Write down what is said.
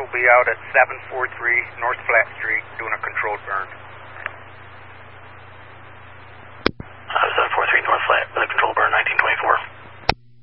will be out at 743 North Flat Street doing a controlled burn.